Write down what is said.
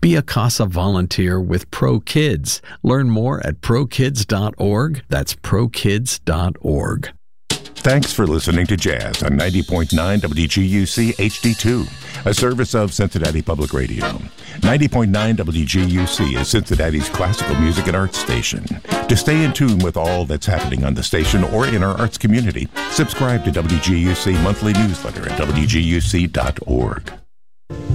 Be a CASA volunteer with Pro Kids. Learn more at prokids.org. That's prokids.org. Thanks for listening to Jazz on 90.9 WGUC HD2, a service of Cincinnati Public Radio. 90.9 WGUC is Cincinnati's classical music and arts station. To stay in tune with all that's happening on the station or in our arts community, subscribe to WGUC monthly newsletter at WGUC.org.